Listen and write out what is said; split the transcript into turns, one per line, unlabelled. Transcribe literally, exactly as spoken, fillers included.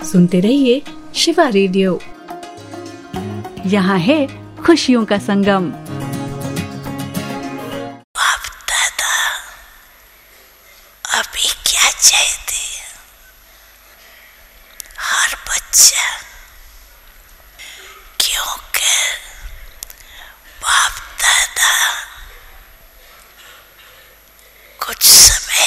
सुनते रहिए शिवा रेडियो। यहाँ है खुशियों का संगम।
बाप दादा अभी क्या चाहते हैं? हर बच्चा, क्योंकि बाप दादा कुछ समय